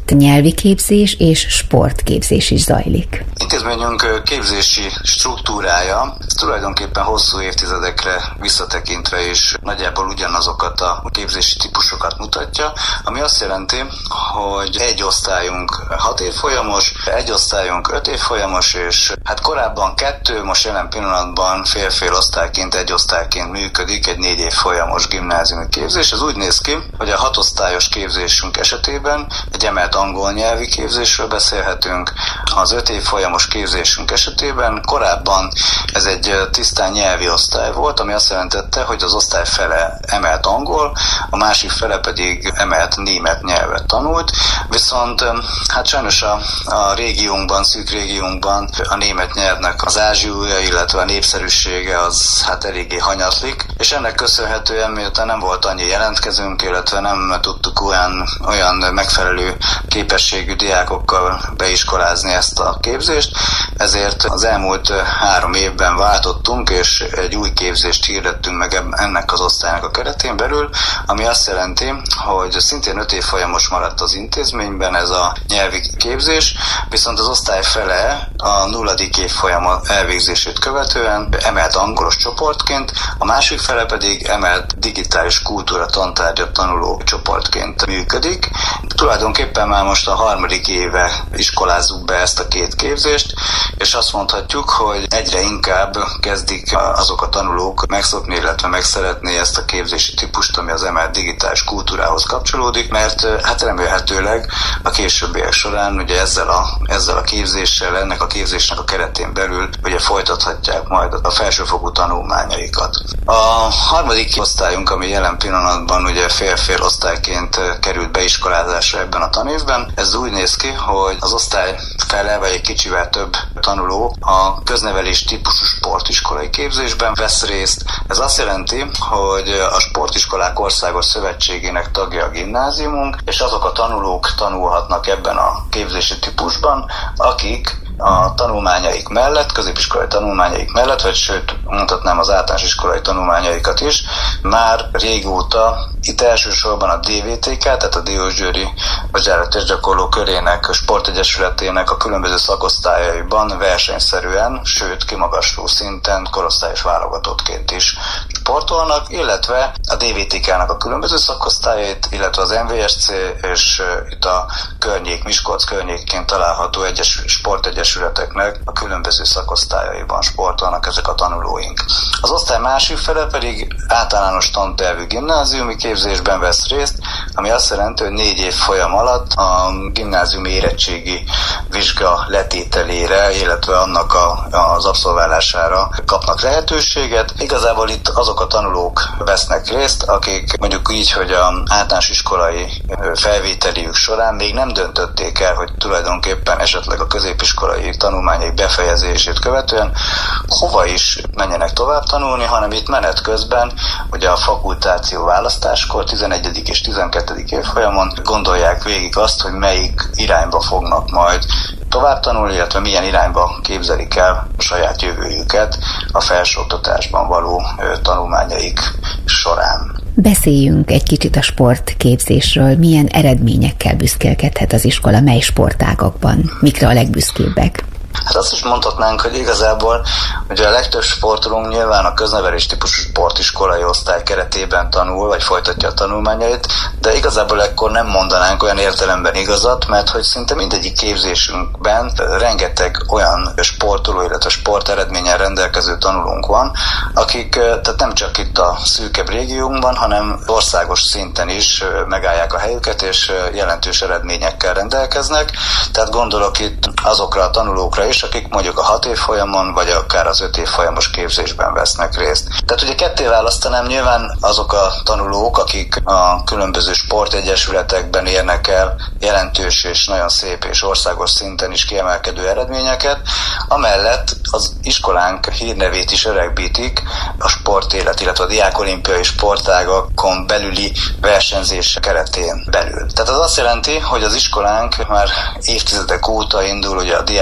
itt nyelvi képzés és sportképzés is zajlik. Intézményünk képzési struktúrája tulajdonképpen hosszú évtizedekre visszatekintve is nagyjából ugyanazokat a képzési típusokat mutatja, ami azt jelenti, hogy egy osztályunk 6 évfolyamos, egy osztályunk 5 évfolyamos, és hát korábban 2, most jelen pillanatban fél-fél osztályként, egy osztályként működik egy 4 évfolyamos gimnáziumi képzés. Ez úgy néz ki, hogy a 6 osztályos képzésünk esetében egy emelt angol nyelvi képzésről beszélhetünk, az 5 évfolyamos képzésünk esetében korábban ez egy tisztán nyelvi osztály volt, ami azt jelentette, hogy az osztály fele emelt angol, a másik fele pedig emelt német nyelvet tanult, viszont hát sajnos a régiónkban, szűk régiónkban a német nyelvnek az ázsiója, illetve a népszerűsége az hát eléggé hanyatlik, és ennek köszönhetően, miután nem volt annyi jelentkezőnk, illetve nem tudtuk olyan megfelelő képességű diákokkal beiskolázni ezt a képzést, ezért az elmúlt 3 évben váltottunk, és egy új képzést hirdettünk meg ennek az osztálynak a keretén belül, ami azt jelenti, hogy szintén 5 évfolyamos maradt az intézményben ez a nyelvi képzés, viszont az osztály fele a 0. évfolyam elvégzését követően emelt angolos csoportként, a másik fele pedig emelt digitális kultúra tantárgyat tanuló csoportként működik. Tulajdonképpen már most a 3. éve iskolázzuk be ezt a 2 képzést, és azt mondhatjuk, hogy egyre inkább kezdik azok a tanulók megszokni, illetve megszeretni ezt a képzési típust, ami az emelt digitális kultúrához kapcsolódik, mert hát remélhetőleg a későbbiek során ugye ezzel a képzéssel, ennek a képzésnek a keretén belül ugye folytathatják majd a felsőfokú tanulmányaikat. A 3. osztályunk, ami jelen pillanatban ugye fél-fél osztályként került beiskolázásra ebben a tanévben, ez úgy néz ki, hogy az osztály fele, vagy egy kicsivel több tanuló a köznevelés típusú sportiskolai képzésben vesz részt. Ez azt jelenti, hogy a Sportiskolák Országos Szövetségének tagja a gimnáziumunk, és azok a tanulók tanulhatnak ebben a képzési típusban, akik a tanulmányaik mellett, középiskolai tanulmányaik mellett, vagy sőt, mondhatnám az általános iskolai tanulmányaikat is, már régóta itt elsősorban a DVTK, tehát a Diósgyőri Vasgyári Testgyakorló Körének, sportegyesületének a különböző szakosztályaiban versenyszerűen, sőt kimagasló szinten korosztályos válogatottként is sportolnak, illetve a DVTK-nak a különböző szakosztályait, illetve az MVSC és itt a Miskolc környékén található sportegyesületeknek a különböző szakosztályaiban sportolnak ezek a tanulóink. Az osztály másik fele pedig általános tantervű gimnáziumi képzésben vesz részt, ami azt jelenti, hogy 4 év folyam alatt a gimnáziumi érettségi vizsga letételére, illetve annak az abszolválására kapnak lehetőséget. Igazából itt azok a tanulók vesznek részt, akik mondjuk így, hogy az általános iskolai felvételiük során még nem döntötték el, hogy tulajdonképpen esetleg a középiskolai tanulmányai befejezését követően hova is menjenek tovább tanulni, hanem itt menet közben, ugye a fakultáció választáskor 11. és 12. évfolyamon gondolják végig azt, hogy melyik irányba fognak majd tovább tanulni, illetve milyen irányba képzelik el a saját jövőjüket a felsőoktatásban való tanulmányaik során. Beszéljünk egy kicsit a sportképzésről. Milyen eredményekkel büszkélkedhet az iskola, mely sportágakban? Mikre a legbüszkébbek? Hát azt is mondhatnánk, hogy igazából ugye a legtöbb sportolónk nyilván a köznevelés típusú sportiskolai osztály keretében tanul, vagy folytatja a tanulmányait, de igazából ekkor nem mondanánk olyan értelemben igazat, mert hogy szinte mindegyik képzésünkben rengeteg olyan sportoló, illetve sporteredménnyel rendelkező tanulónk van, akik tehát nem csak itt a szűkebb régiónkban, hanem országos szinten is megállják a helyüket, és jelentős eredményekkel rendelkeznek. Tehát gondolok itt azokra a tanulókra is, akik mondjuk a 6 évfolyamon, vagy akár az 5 évfolyamos képzésben vesznek részt. Tehát ugye ketté választanám, nyilván azok a tanulók, akik a különböző sportegyesületekben érnek el jelentős és nagyon szép és országos szinten is kiemelkedő eredményeket, amellett az iskolánk hírnevét is öregbítik a sportélet, illetve a diákolimpiai sportágakon belüli versenyzés keretén belül. Tehát az azt jelenti, hogy az iskolánk már évtizedek óta indul ugye a diákolimpiai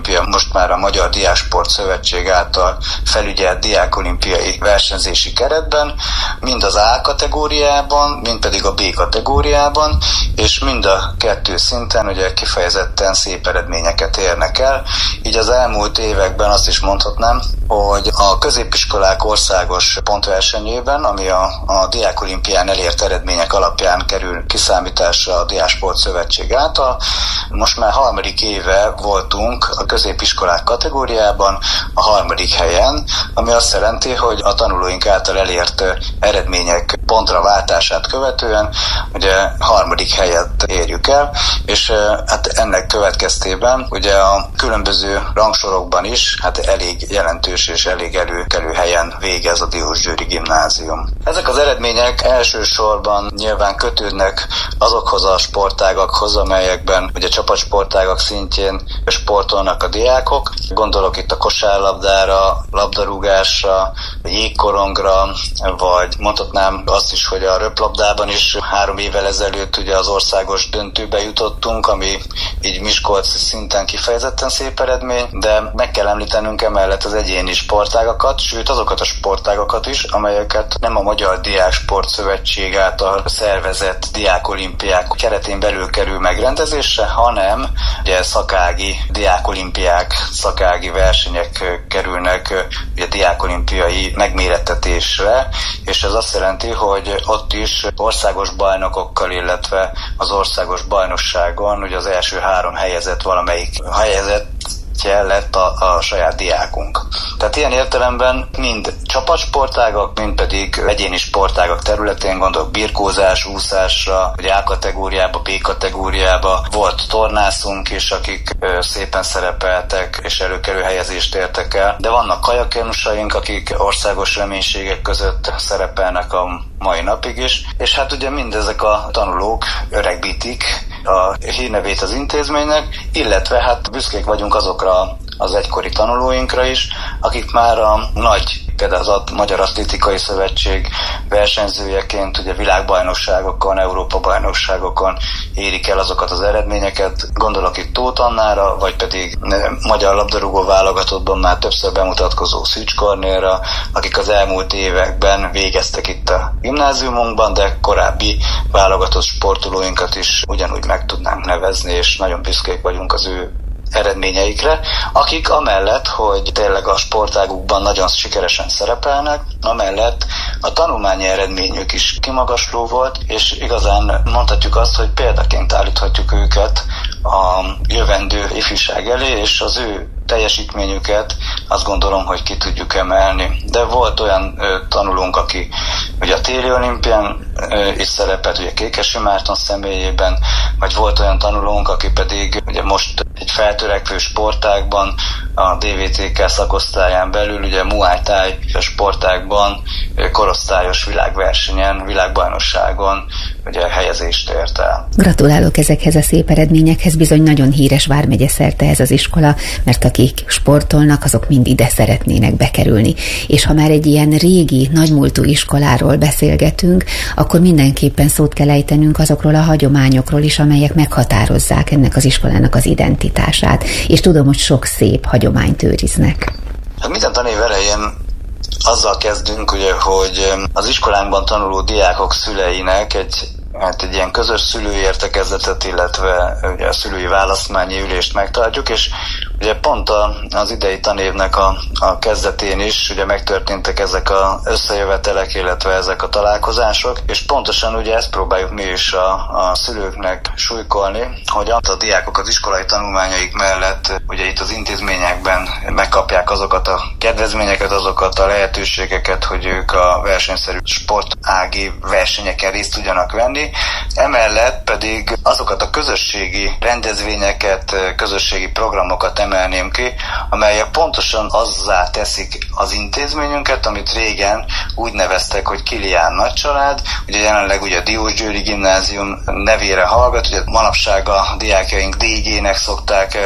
Olimpia most már a Magyar Diáksport Szövetség által felügyelt diákolimpiai versenyzési keretben, mind az A kategóriában, mind pedig a B kategóriában, és mind a kettő szinten ugye kifejezetten szép eredményeket érnek el. Így az elmúlt években azt is mondhatnám, hogy a középiskolák országos pontversenyében, ami a diákolimpián elért eredmények alapján kerül kiszámításra a Diáksport Szövetség által, most már 3. éve voltunk a középiskolák kategóriában a 3. helyen, ami azt jelenti, hogy a tanulóink által elért eredmények pontra váltását követően ugye 3. helyet érjük el, és hát ennek következtében ugye a különböző rangsorokban is hát elég jelentős és elég előkelő helyen végez a Diósgyőri Gimnázium. Ezek az eredmények elsősorban nyilván kötődnek azokhoz a sportágakhoz, amelyekben ugye csapatsportágak szintjén sportolnak a diákok. Gondolok itt a kosárlabdára, labdarúgásra, jégkorongra, vagy mondhatnám azt is, hogy a röplabdában is 3 évvel ezelőtt ugye az országos döntőbe jutottunk, ami így Miskolc szinten kifejezetten szép eredmény, de meg kell említenünk emellett az egyéni sportágakat, sőt azokat a sportágakat is, amelyeket nem a Magyar Diáksport Szövetség által szervezett diákolimpiák keretén belül kerül megrendezésre, hanem ugye szakági diákolimpiák, szakági versenyek kerülnek ugye diákolimpiai megmérettetésre, és ez azt jelenti, hogy ott is országos bajnokokkal, illetve az országos bajnokságon ugye az első 3 helyezett valamelyik helyezett lett a saját diákunk. Tehát ilyen értelemben mind csapatsportágak, mind pedig egyéni sportágak területén, gondolok birkózás, úszásra, vagy A kategóriába, B kategóriába volt tornászunk is, akik szépen szerepeltek és előkelő helyezést értek el, de vannak kajakenusaink, akik országos reménységek között szerepelnek a mai napig is, és hát ugye mindezek a tanulók öregbítik a hírnevét az intézménynek, illetve hát büszkék vagyunk azokra az egykori tanulóinkra is, akik már a nagy, például az Magyar Atlétikai Szövetség versenyzőjeként ugye világbajnokságokon, Európa-bajnokságokon érik el azokat az eredményeket. Gondolok itt Tóth Annára, vagy pedig magyar labdarúgó válogatottban már többször bemutatkozó Szűcs Kornélra, akik az elmúlt években végeztek itt a gimnáziumunkban, de korábbi válogatott sportolóinkat is ugyanúgy meg tudnánk nevezni, és nagyon büszkék vagyunk az ő eredményeikre, akik amellett, hogy tényleg a sportágukban nagyon sikeresen szerepelnek, amellett a tanulmányi eredményük is kimagasló volt, és igazán mondhatjuk azt, hogy példaként állíthatjuk őket a jövendő ifjúság elé, és az ő teljesítményüket azt gondolom, hogy ki tudjuk emelni. De volt olyan tanulónk, aki ugye a téli olimpián is szerepelt, ugye Kékesi Márton személyében, vagy volt olyan tanulónk, aki pedig ugye most egy feltörekvő sportágban, a DVTK szakosztályán belül, ugye Muay Thai sportágban korosztályos világversenyen, világbajnokságon ugye helyezést ért el. Gratulálok ezekhez a szép eredményekhez, bizony nagyon híres vármegye szerte ez az iskola, mert akik sportolnak, azok mind ide szeretnének bekerülni. És ha már egy ilyen régi, nagymúltú iskoláról beszélgetünk, akkor mindenképpen szót kell ejtenünk azokról a hagyományokról is, amelyek meghatározzák ennek az iskolának az identitását. És tudom, hogy sok szép hagyományt őriznek. Minden tanév elején azzal kezdünk, ugye, hogy az iskolánkban tanuló diákok szüleinek egy ilyen közös szülői értekezletet, illetve ugye a szülői választmányi ülést megtartjuk, és ugye pont az idei tanévnek a kezdetén is ugye megtörténtek ezek az összejövetelek, illetve ezek a találkozások, és pontosan ugye ezt próbáljuk mi is a szülőknek súlykolni, hogy a diákok az iskolai tanulmányaik mellett ugye itt az intézményekben megkapják azokat a kedvezményeket, azokat a lehetőségeket, hogy ők a versenyszerű sportági versenyeken részt tudjanak venni. Emellett pedig azokat a közösségi rendezvényeket, közösségi programokat emelném ki, amelyek pontosan azzá teszik az intézményünket, amit régen úgy neveztek, hogy Kilián nagycsalád. Ugye jelenleg ugye a Diósgyőri Gimnázium nevére hallgat, ugye manapság a diákjaink DG-nek szokták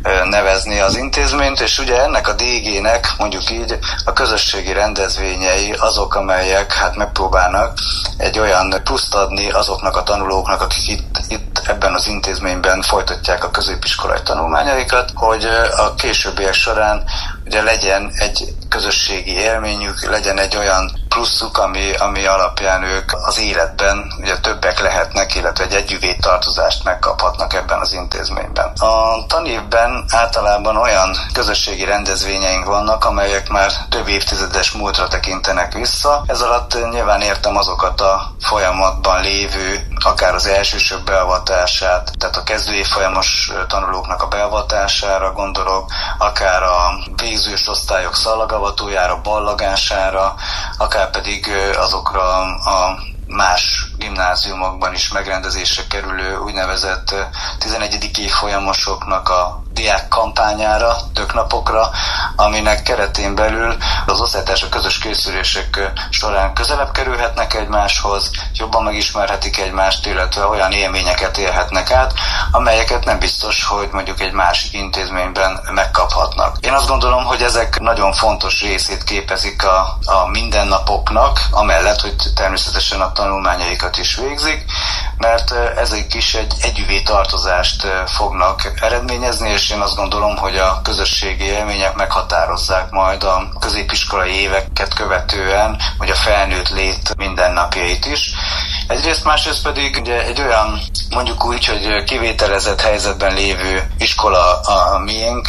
nevezni az intézményt, és ugye ennek a DG-nek mondjuk így a közösségi rendezvényei azok, amelyek hát megpróbálnak egy olyan pluszt adni azoknak a tanulóknak, akik itt ebben az intézményben folytatják a középiskolai tanulmányaikat, hogy a későbbiek során ugye legyen egy közösségi élményük, legyen egy olyan pluszuk, ami alapján ők az életben ugye többek lehetnek, illetve egy együvé tartozást megkaphatnak ebben az intézményben. A tanévben általában olyan közösségi rendezvényeink vannak, amelyek már több évtizedes múltra tekintenek vissza. Ez alatt nyilván értem azokat a folyamatban lévő, akár az elsősök beavatását, tehát a kezdőévfolyamos tanulóknak a beavatására gondolok, akár a végzős osztályok szallagavatójára, ballagására, akár pedig azokra a más gimnáziumokban is megrendezésre kerülő úgynevezett 11. évfolyamosoknak a diák kampányára, töknapokra, aminek keretén belül az osztálytársak közös készülések során közelebb kerülhetnek egymáshoz, jobban megismerhetik egymást, illetve olyan élményeket élhetnek át, amelyeket nem biztos, hogy mondjuk egy másik intézményben megkaphatnak. Én azt gondolom, hogy ezek nagyon fontos részét képezik a mindennapoknak, amellett, hogy természetesen a tanulmányaikat is végzik, mert ezek is egy együvé tartozást fognak eredményezni, és én azt gondolom, hogy a közösségi élmények meghatározzák majd a középiskolai éveket követően, vagy a felnőtt lét mindennapjait is. Egyrészt, másrészt pedig ugye egy olyan, mondjuk úgy, hogy kivételezett helyzetben lévő iskola a miénk,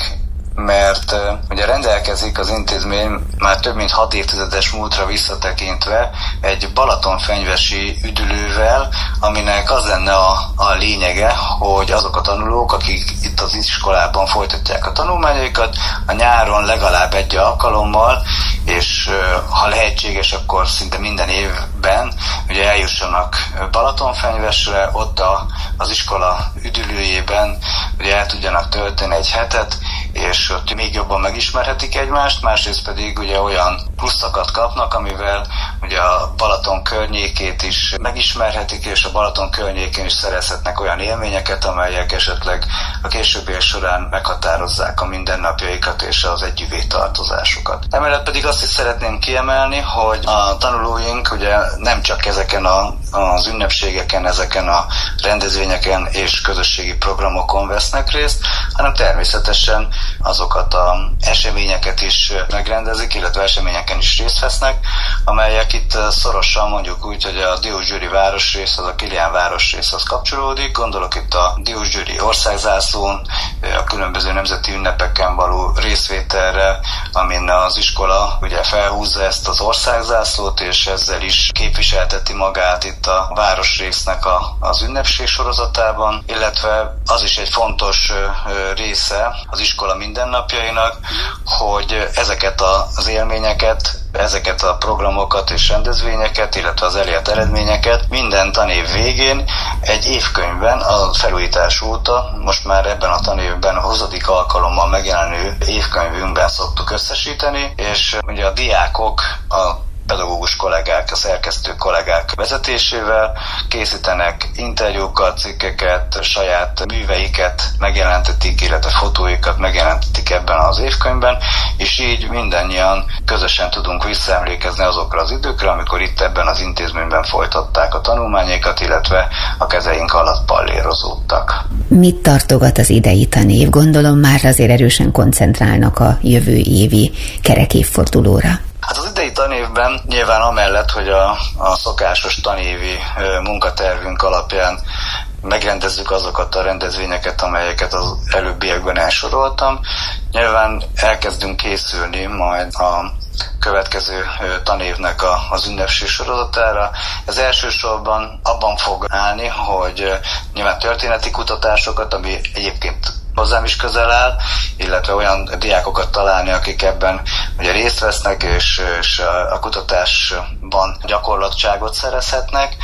mert ugye rendelkezik az intézmény már több mint 6 évtizedes múltra visszatekintve egy balatonfenyvesi üdülővel, aminek az lenne a lényege, hogy azok a tanulók, akik itt az iskolában folytatják a tanulmányaikat, a nyáron legalább egy alkalommal, és ha lehetséges, akkor szinte minden évben ugye eljussanak Balatonfenyvesre, ott az iskola üdülőjében ugye el tudjanak tölteni egy hetet, és ott még jobban megismerhetik egymást, másrészt pedig ugye olyan pluszakat kapnak, amivel ugye a Balaton környékét is megismerhetik, és a Balaton környékén is szerezhetnek olyan élményeket, amelyek esetleg a későbbiek során meghatározzák a mindennapjaikat és az együvé tartozásukat. Emellett pedig azt is szeretném kiemelni, hogy a tanulóink ugye nem csak ezeken az ünnepségeken, ezeken a rendezvényeken és közösségi programokon vesznek részt, hanem természetesen azokat az eseményeket is megrendezik, illetve eseményeken is részt vesznek, amelyek itt szorosan mondjuk úgy, hogy a Diósgyőri városrész az a Kilián városrészhez kapcsolódik. Gondolok itt a Diósgyőri országzászlón, a különböző nemzeti ünnepeken való részvételre, amin az iskola ugye felhúzza ezt az országzászlót, és ezzel is képviselteti magát itt a városrésznek az ünnepség sorozatában, illetve az is egy fontos része az iskola mindennapjainak, hogy ezeket az élményeket, ezeket a programokat és rendezvényeket, illetve az elért eredményeket minden tanév végén egy évkönyvben, a felújítás óta, most már ebben a tanévben a 20. alkalommal megjelenő évkönyvünkben szoktuk összesíteni, és ugye a diákok, a pedagógus kollégák, a szerkesztő kollégák vezetésével készítenek interjúkat, cikkeket, saját műveiket megjelentetik, illetve fotóikat megjelentetik ebben az évkönyvben, és így mindannyian közösen tudunk visszaemlékezni azokra az időkre, amikor itt ebben az intézményben folytatták a tanulmányaikat, illetve a kezeink alatt pallérozódtak. Mit tartogat az idei tanév? Gondolom már azért erősen koncentrálnak a jövő évi kerekévfordulóra. Hát az idei tanévben nyilván amellett, hogy a szokásos tanévi munkatervünk alapján megrendezzük azokat a rendezvényeket, amelyeket az előbbiekben elsoroltam, nyilván elkezdünk készülni majd a következő tanévnek az ünnepség sorozatára. Ez elsősorban abban fog állni, hogy nyilván történeti kutatásokat, ami egyébként hozzám is közel áll, illetve olyan diákokat találni, akik ebben ugye részt vesznek, és a kutatásban gyakorlatságot szerezhetnek.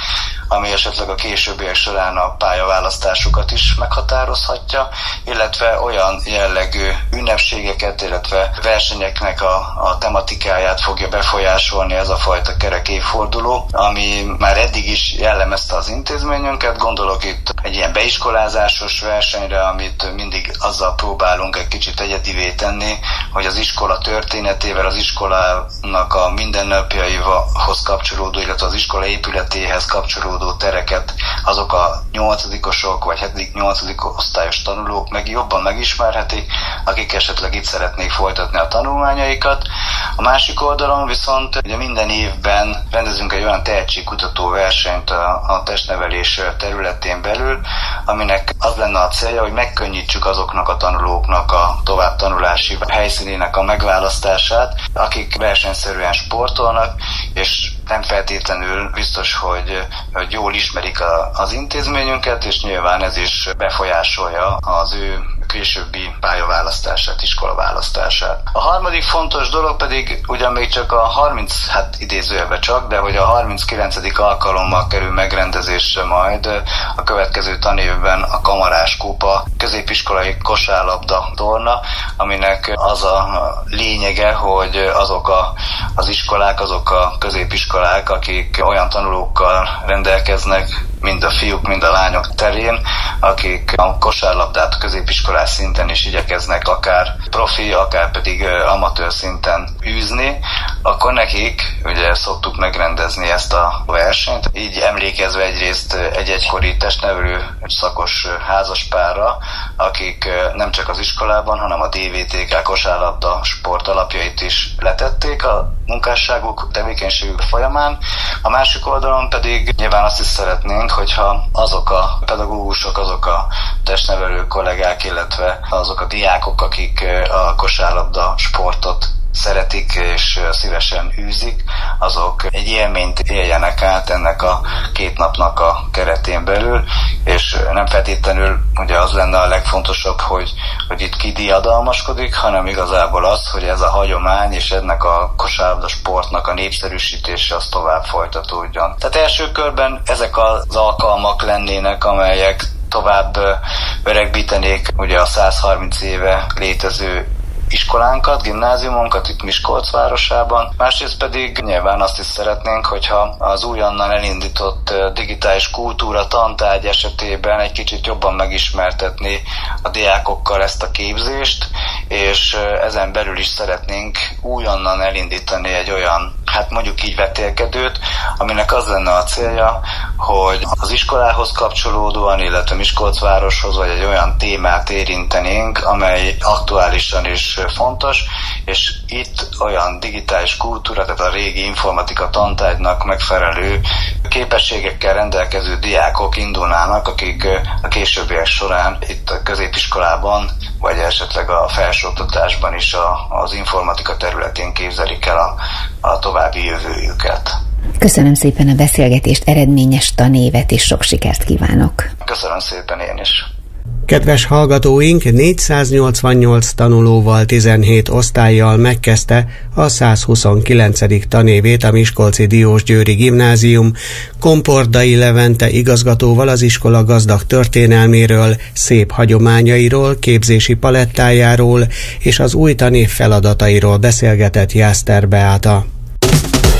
ami esetleg a későbbiek során a pályaválasztásukat is meghatározhatja, illetve olyan jellegű ünnepségeket, illetve versenyeknek a tematikáját fogja befolyásolni ez a fajta kerek évforduló, ami már eddig is jellemezte az intézményünket. Gondolok itt egy ilyen beiskolázásos versenyre, amit mindig azzal próbálunk egy kicsit egyedivé tenni, hogy az iskola történetével, az iskolának a mindennapjaihoz kapcsolódó, illetve az iskola épületéhez kapcsolódó tereket azok a 8-osok vagy 7.-8. osztályos tanulók meg jobban megismerhetik, akik esetleg itt szeretnék folytatni a tanulmányaikat. A másik oldalon viszont ugye minden évben rendezünk egy olyan tehetségkutató versenyt a testnevelés területén belül, aminek az lenne a célja, hogy megkönnyítsük azoknak a tanulóknak a továbbtanulási helyszínének a megválasztását, akik versenyszerűen sportolnak, és nem feltétlenül biztos, hogy jól ismerik az intézményünket, és nyilván ez is befolyásolja az ő későbbi pályaválasztását, iskolaválasztását. A harmadik fontos dolog pedig ugyan még csak a 30, idézőjelben csak, de hogy a 39. alkalommal kerül megrendezésre majd a következő tanévben a Kamarás Kupa középiskolai kosárlabda torna, aminek az a lényege, hogy azok az iskolák, azok a középiskolák, akik olyan tanulókkal rendelkeznek, mind a fiúk, mind a lányok terén, akik a kosárlabdát középiskolás szinten is igyekeznek akár profi, akár pedig amatőr szinten űzni, akkor nekik ugye szoktuk megrendezni ezt a versenyt. Így emlékezve egyrészt egy egykori testnevelő szakos házaspárra, akik nem csak az iskolában, hanem a DVTK kosárlabda sport alapjait is letették a munkásságuk, tevékenységük folyamán. A másik oldalon pedig nyilván azt is szeretnénk, hogyha azok a pedagógusok, azok a testnevelő kollégák, illetve azok a diákok, akik a kosárlabda sportot szeretik és szívesen űzik, azok egy élményt éljenek át ennek a 2 napnak a keretén belül, és nem feltétlenül ugye az lenne a legfontosabb, hogy itt ki diadalmaskodik, hanem igazából az, hogy ez a hagyomány és ennek a kosárlabda sportnak a népszerűsítése az tovább folytatódjon. Tehát első körben ezek az alkalmak lennének, amelyek tovább öregbítenék ugye a 130 éve létező iskolánkat, gimnáziumunkat itt Miskolc városában. Másrészt pedig nyilván azt is szeretnénk, hogyha az újonnan elindított digitális kultúra tantárgy esetében egy kicsit jobban megismertetni a diákokkal ezt a képzést, és ezen belül is szeretnénk újonnan elindítani egy olyan, mondjuk így vetélkedőt, aminek az lenne a célja, hogy az iskolához kapcsolódóan, illetve Miskolcvároshoz vagy egy olyan témát érintenénk, amely aktuálisan is fontos, és itt olyan digitális kultúra, tehát a régi informatika tantárgynak megfelelő képességekkel rendelkező diákok indulnának, akik a későbbiek során itt a középiskolában, vagy esetleg a felsőoktatásban is az informatika területén képzelik el a további jövőjüket. Köszönöm szépen a beszélgetést, eredményes tanévet és sok sikert kívánok! Köszönöm szépen én is! Kedves hallgatóink, 488 tanulóval, 17 osztállyal megkezdte a 129. tanévét a Miskolci Diósgyőri Gimnázium. Kompordai Levente igazgatóval az iskola gazdag történelméről, szép hagyományairól, képzési palettájáról és az új tanév feladatairól beszélgetett Jászter Beáta.